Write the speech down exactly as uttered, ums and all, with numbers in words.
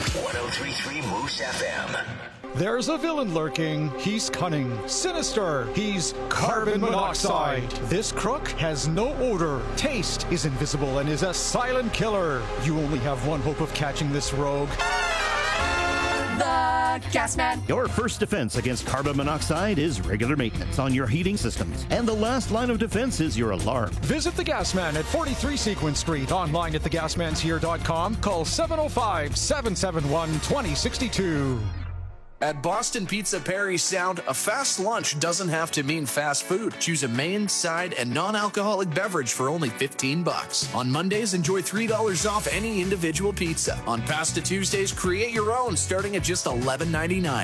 one oh three point three Moose F M. There's a villain lurking. He's cunning, sinister. He's carbon monoxide. This crook has no odor, taste, is invisible, and is a silent killer. You only have one hope of catching this rogue. The Gasman. Your first defense against carbon monoxide is regular maintenance on your heating systems. And the last line of defense is your alarm. Visit the Gasman at forty-three Sequence Street. Online at the gas mans here dot com. Call seven oh five, seven seven one, two oh six two. At Boston Pizza Perry Sound, a fast lunch doesn't have to mean fast food. Choose a main, side, and non-alcoholic beverage for only fifteen bucks. On Mondays, enjoy three dollars off any individual pizza. On Pasta Tuesdays, create your own starting at just eleven ninety-nine.